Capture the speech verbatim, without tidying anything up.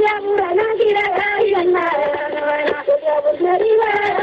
Pura, pura, no quiere ver, y en nada, no, no, no, no, no, no, no,